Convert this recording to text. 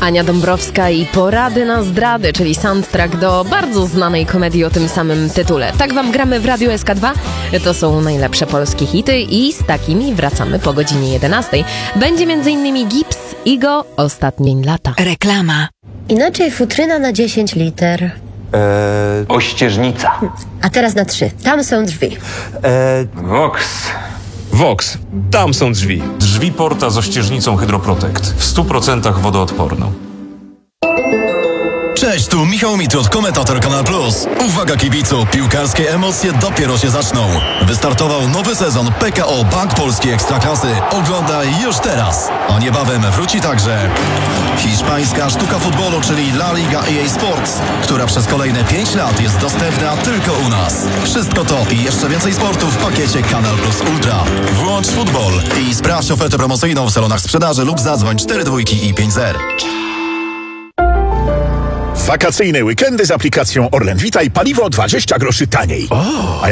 Ania Dąbrowska i Porady na zdrady, czyli soundtrack do bardzo znanej komedii o tym samym tytule. Tak wam gramy w Radiu SK2. To są najlepsze polskie hity i z takimi wracamy po godzinie 11. Będzie m.in. Gips, Igo, Ostatni dzień lata. Reklama. Inaczej futryna na 10 liter. Ościeżnica. A teraz na 3. Tam są drzwi. Vox. Vox. Tam są drzwi. Drzwi Porta z ościeżnicą Hydroprotect. W 100% wodoodporną. Cześć, tu Michał Mitrud, komentator Kanal Plus. Uwaga kibicu, piłkarskie emocje dopiero się zaczną. Wystartował nowy sezon PKO Bank Polski Ekstraklasy. Oglądaj już teraz. A niebawem wróci także hiszpańska sztuka futbolu, czyli La Liga EA Sports, która przez kolejne 5 lat jest dostępna tylko u nas. Wszystko to i jeszcze więcej sportu w pakiecie Kanal Plus Ultra. Włącz futbol i sprawdź ofertę promocyjną w salonach sprzedaży lub zadzwoń 42 i 50. Wakacyjne weekendy z aplikacją Orlen Witaj, paliwo 20 groszy taniej.